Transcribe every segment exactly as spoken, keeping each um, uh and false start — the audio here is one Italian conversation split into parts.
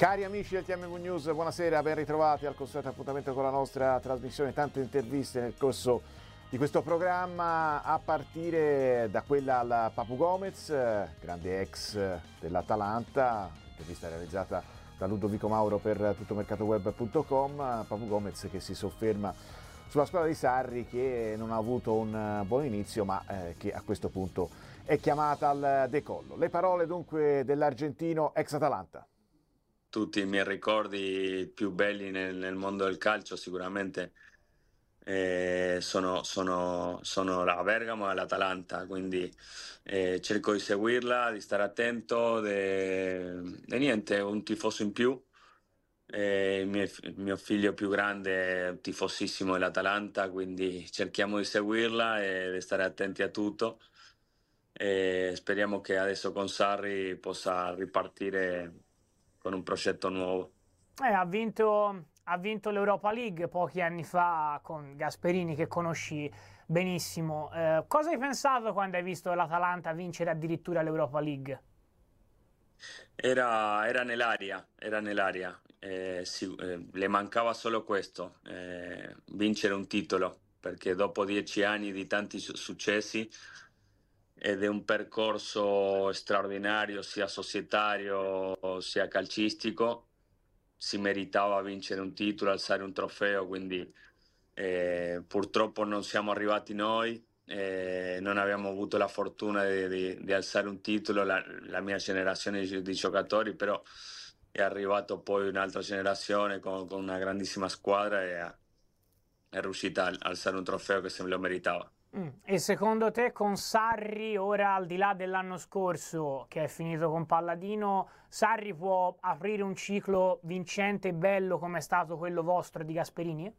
Cari amici del T M V News, buonasera, ben ritrovati al consueto appuntamento con la nostra trasmissione. Tante interviste nel corso di questo programma, a partire da quella al Papu Gomez, grande ex dell'Atalanta, intervista realizzata da Ludovico Mauro per tuttomercatoweb punto com. Papu Gomez che si sofferma sulla squadra di Sarri, che non ha avuto un buon inizio, ma eh, che a questo punto è chiamata al decollo. Le parole dunque dell'argentino ex Atalanta. Tutti i miei ricordi più belli nel, nel mondo del calcio sicuramente eh, sono, sono, sono la Bergamo e l'Atalanta, quindi eh, cerco di seguirla, di stare attento, e niente, un tifoso in più. Eh, il, mio, il mio figlio più grande è tifosissimo dell'Atalanta, quindi cerchiamo di seguirla e di stare attenti a tutto. E speriamo che adesso con Sarri possa ripartire con un progetto nuovo. Eh, ha vinto, ha vinto l'Europa League pochi anni fa con Gasperini, che conosci benissimo. Eh, cosa hai pensato quando hai visto l'Atalanta vincere addirittura l'Europa League? Era, era nell'aria, era nell'aria. Eh, sì, eh, le mancava solo questo, eh, vincere un titolo, perché dopo dieci anni di tanti su- successi ed è un percorso straordinario sia societario sia calcistico, si meritava vincere un titolo, alzare un trofeo, quindi eh, purtroppo non siamo arrivati noi, eh, non abbiamo avuto la fortuna di, di- di alzare un titolo, la, la mia generazione di, di giocatori, però è arrivato poi un'altra generazione con, con una grandissima squadra e ha- è riuscita a alzare un trofeo che se lo meritava. Mm. E secondo te con Sarri, ora al di là dell'anno scorso che è finito con Palladino, Sarri può aprire un ciclo vincente e bello come è stato quello vostro di Gasperini?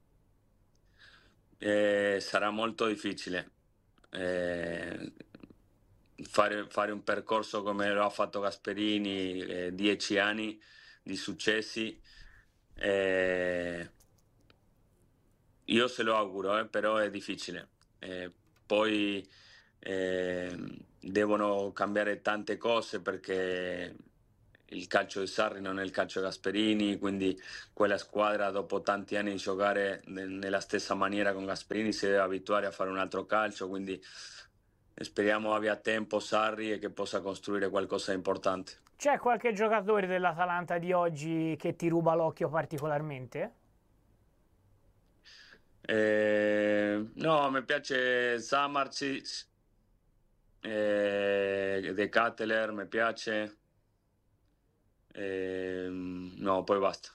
Eh, sarà molto difficile. Eh, fare, fare un percorso come lo ha fatto Gasperini, eh, dieci anni di successi. eh, io se lo auguro, eh, però è difficile. Eh, poi eh, devono cambiare tante cose, perché il calcio di Sarri non è il calcio di Gasperini, quindi quella squadra dopo tanti anni di giocare ne- nella stessa maniera con Gasperini si deve abituare a fare un altro calcio, quindi speriamo abbia tempo Sarri e che possa costruire qualcosa di importante. C'è qualche giocatore dell'Atalanta di oggi che ti ruba l'occhio particolarmente? Eh, no, mi piace Samardzic, eh, De Ketelaere mi piace, eh, no, poi basta.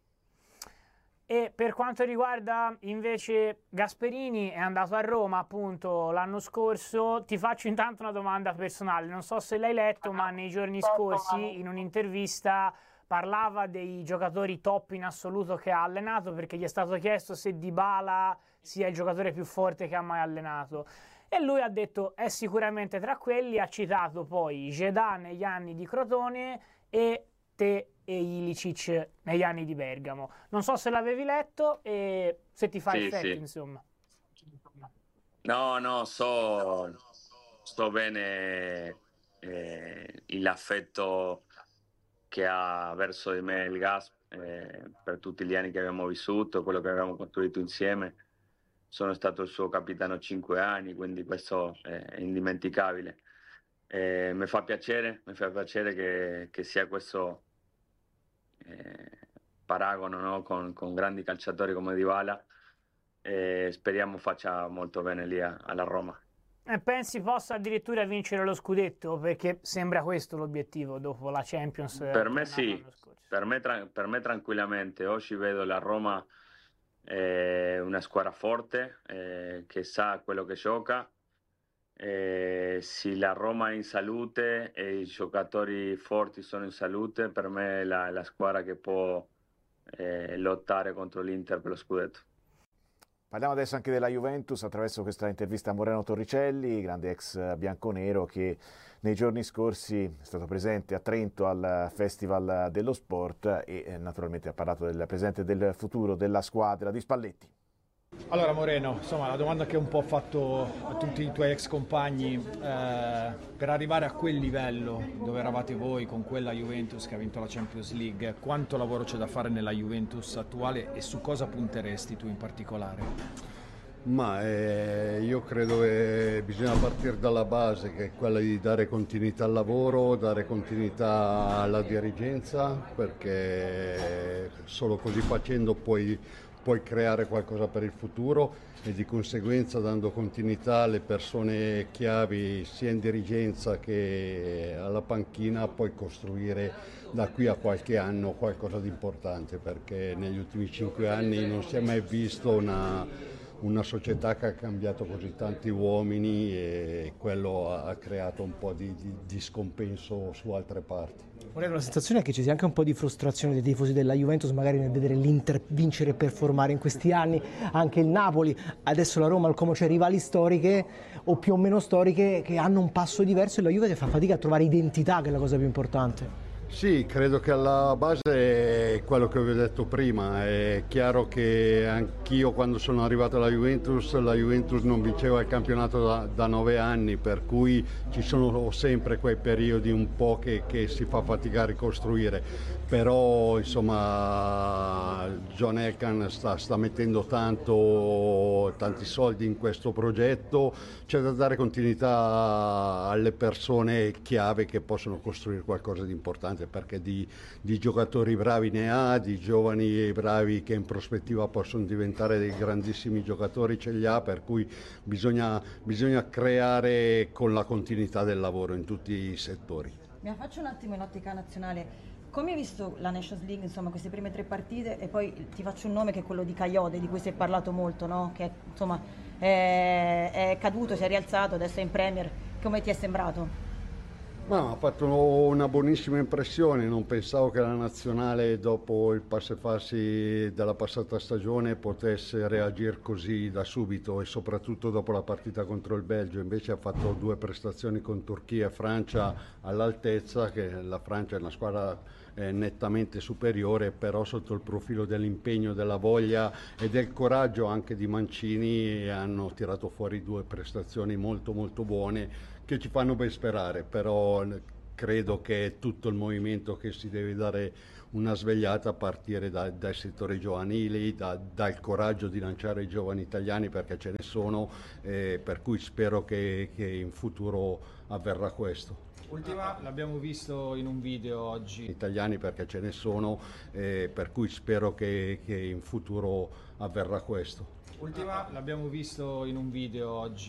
E per quanto riguarda invece Gasperini, è andato a Roma appunto l'anno scorso. Ti faccio intanto una domanda personale, non so se l'hai letto, ma nei giorni scorsi in un'intervista parlava dei giocatori top in assoluto che ha allenato, perché gli è stato chiesto se Dybala sia il giocatore più forte che ha mai allenato. E lui ha detto è sicuramente tra quelli, ha citato poi Gedà negli anni di Crotone e te e Ilicic negli anni di Bergamo. Non so se l'avevi letto e se ti fa Sì, effetto, sì. insomma. No, no, so, so bene eh, l'affetto che ha verso di me il Gas, eh, per tutti gli anni che abbiamo vissuto, quello che abbiamo costruito insieme. Sono stato il suo capitano cinque anni, quindi questo è indimenticabile. Eh, mi fa piacere, mi fa piacere che, che sia questo eh, paragono, no? con, con grandi calciatori come Dybala, e speriamo faccia molto bene lì a- alla Roma. E pensi possa addirittura vincere lo scudetto? Perché sembra questo l'obiettivo dopo la Champions Per me tornata sì, l'anno scorso. per me, tra- per me tranquillamente. Oggi vedo la Roma eh, una squadra forte, eh, che sa quello che gioca. Eh, se la Roma è in salute e i giocatori forti sono in salute, per me è la, la squadra che può eh, lottare contro l'Inter per lo scudetto. Parliamo adesso anche della Juventus attraverso questa intervista a Moreno Torricelli, grande ex bianconero che nei giorni scorsi è stato presente a Trento al Festival dello Sport e naturalmente ha parlato del presente e del futuro della squadra di Spalletti. Allora Moreno, insomma la domanda che un po' ho fatto a tutti i tuoi ex compagni, eh, per arrivare a quel livello dove eravate voi con quella Juventus che ha vinto la Champions League, quanto lavoro c'è da fare nella Juventus attuale e su cosa punteresti tu in particolare? Ma eh, io credo che bisogna partire dalla base, che è quella di dare continuità al lavoro, dare continuità alla dirigenza, perché solo così facendo puoi, puoi creare qualcosa per il futuro e di conseguenza dando continuità alle persone chiavi sia in dirigenza che alla panchina puoi costruire da qui a qualche anno qualcosa di importante, perché negli ultimi cinque anni non si è mai visto una... una società che ha cambiato così tanti uomini e quello ha creato un po' di, di, di scompenso su altre parti. Vorrei la sensazione è che ci sia anche un po' di frustrazione dei tifosi della Juventus magari nel vedere l'Inter vincere e performare in questi anni, anche il Napoli, adesso la Roma, il Como, cioè rivali storiche o più o meno storiche che hanno un passo diverso e la Juve che fa fatica a trovare identità, che è la cosa più importante. Sì, credo che alla base è quello che vi ho detto prima, è chiaro che anch'io quando sono arrivato alla Juventus, la Juventus non vinceva il campionato da, da nove anni, per cui ci sono sempre quei periodi un po' che, che si fa fatica a ricostruire, però insomma John Elkann sta, sta mettendo tanto, tanti soldi in questo progetto, c'è da dare continuità alle persone chiave che possono costruire qualcosa di importante, perché di, di giocatori bravi ne ha, di giovani bravi che in prospettiva possono diventare dei grandissimi giocatori ce li ha, per cui bisogna, bisogna creare con la continuità del lavoro in tutti i settori. Mi faccio un attimo in ottica nazionale. Come hai visto la Nations League, insomma, queste prime tre partite, e poi ti faccio un nome che è quello di Kayode, di cui si è parlato molto, no? Che insomma è, è caduto, si è rialzato, adesso è in Premier. Come ti è sembrato? Ma ha fatto una buonissima impressione, non pensavo che la nazionale dopo il passo e farsi della passata stagione potesse reagire così da subito e soprattutto dopo la partita contro il Belgio, invece ha fatto due prestazioni con Turchia e Francia all'altezza, che la Francia è una squadra eh, nettamente superiore, però sotto il profilo dell'impegno, della voglia e del coraggio anche di Mancini hanno tirato fuori due prestazioni molto molto buone che ci fanno ben sperare, però credo che è tutto il movimento che si deve dare una svegliata a partire da, dai settori giovanili, da, dal coraggio di lanciare i giovani italiani, perché ce ne sono, eh, per cui spero che, che in futuro avverrà questo. Ultima, l'abbiamo visto in un video oggi. Italiani perché ce ne sono, eh, per cui spero che, che in futuro avverrà questo. Ultima, l'abbiamo visto in un video oggi.